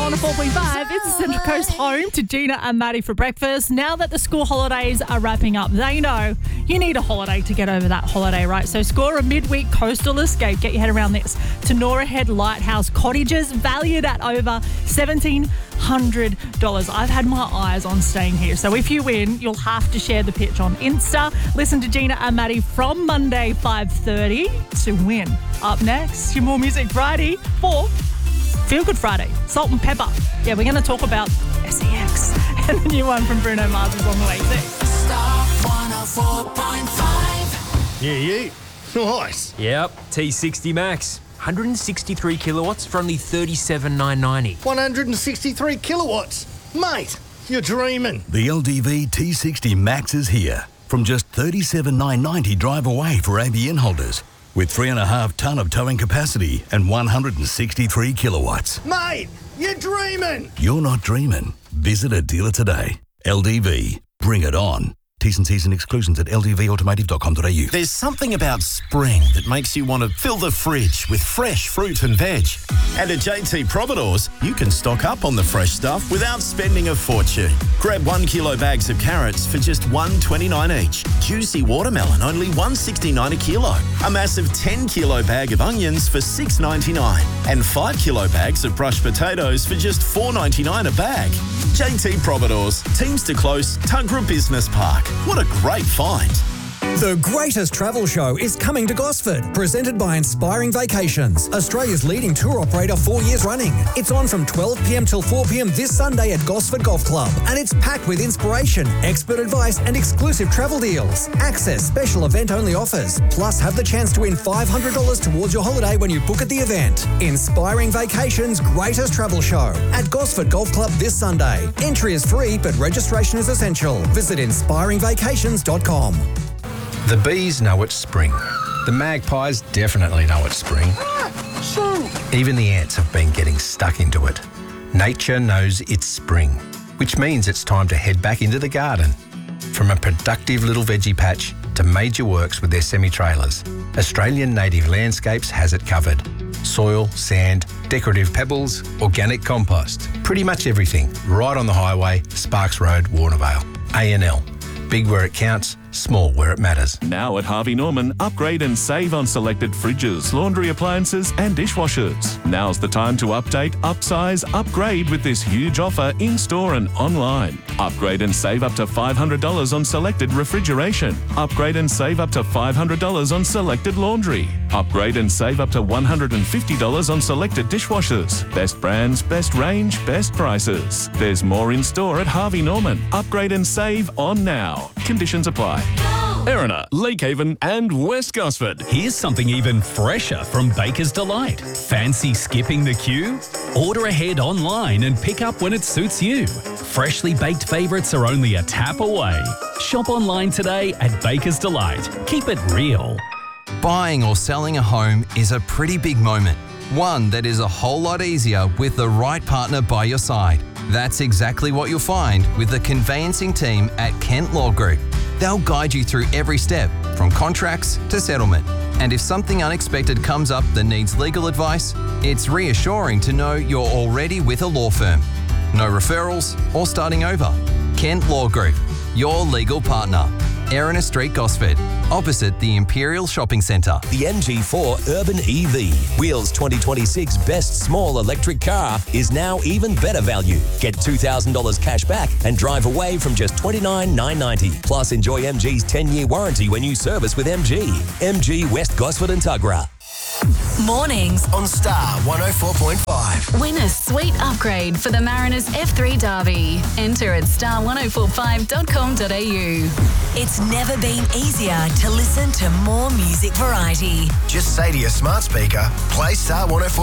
104.5. It's Central Coast home to Gina and Maddie for breakfast. Now that the school holidays are wrapping up, they know you need a holiday to get over that holiday, right? So score a midweek coastal escape. Get your head around this. To Nora Head Lighthouse Cottages, valued at over $1,700. I've had my eyes on staying here. So if you win, you'll have to share the pitch on Insta. Listen to Gina and Maddie from Monday 5:30 to win. Up next, your More Music Friday for Feel Good Friday, Salt and Pepper. Yeah, we're going to talk about SEX. And the new one from Bruno Mars is on the way too. Star 104.5. Yeah. Nice. Yep, T60 Max. 163 kilowatts for only $37,990. 163 kilowatts. Mate, you're dreaming. The LDV T60 Max is here. From just $37,990 drive away for ABN holders. With 3.5 tonne of towing capacity and 163 kilowatts. Mate, you're dreaming. You're not dreaming. Visit a dealer today. LDV. Bring it on. T's and C's and exclusions at ldvautomotive.com.au. There's something about spring that makes you want to fill the fridge with fresh fruit and veg. And at JT Providores, you can stock up on the fresh stuff without spending a fortune. Grab 1 kilo bags of carrots for just $1.29 each. Juicy watermelon, only $1.69 a kilo. A massive 10 kilo bag of onions for $6.99. And 5 kilo bags of brushed potatoes for just $4.99 a bag. JT Providores, Teamster Close, Tuggerah Business Park. What a great find. The greatest travel show is coming to Gosford, presented by Inspiring Vacations, Australia's leading tour operator 4 years running. It's on from 12 p.m. till 4 p.m. this Sunday at Gosford Golf Club, and it's packed with inspiration, expert advice and exclusive travel deals. Access special event-only offers, plus have the chance to win $500 towards your holiday when you book at the event. Inspiring Vacations' greatest travel show at Gosford Golf Club this Sunday. Entry is free, but registration is essential. Visit inspiringvacations.com. The bees know it's spring. The magpies definitely know it's spring. Even the ants have been getting stuck into it. Nature knows it's spring, which means it's time to head back into the garden. From a productive little veggie patch to major works with their semi-trailers, Australian Native Landscapes has it covered. Soil, sand, decorative pebbles, organic compost, pretty much everything, right on the highway, Sparks Road, Warnervale. A&L. Big where it counts, small where it matters. Now at Harvey Norman, upgrade and save on selected fridges, laundry appliances and dishwashers. Now's the time to update, upsize, upgrade with this huge offer in-store and online. Upgrade and save up to $500 on selected refrigeration. Upgrade and save up to $500 on selected laundry. Upgrade and save up to $150 on selected dishwashers. Best brands, best range, best prices. There's more in store at Harvey Norman. Upgrade and save on now. Conditions apply. Erina, Lakehaven and West Gosford. Here's something even fresher from Baker's Delight. Fancy skipping the queue? Order ahead online and pick up when it suits you. Freshly baked favourites are only a tap away. Shop online today at Baker's Delight. Keep it real. Buying or selling a home is a pretty big moment. One that is a whole lot easier with the right partner by your side. That's exactly what you'll find with the conveyancing team at Kent Law Group. They'll guide you through every step, from contracts to settlement. And if something unexpected comes up that needs legal advice, it's reassuring to know you're already with a law firm. No referrals or starting over. Kent Law Group, your legal partner. Erina Street, Gosford, opposite the Imperial Shopping Centre. The MG4 Urban EV, Wheels 2026 best small electric car, is now even better value. Get $2,000 cash back and drive away from just $29,990. Plus enjoy MG's 10-year warranty when you service with MG. MG West Gosford and Tuggerah. Mornings On Star 104.5. win a sweet upgrade for the Mariners F3 Derby. Enter at star1045.com.au. It's never been easier to listen to more music variety. Just say to your smart speaker, play Star 104.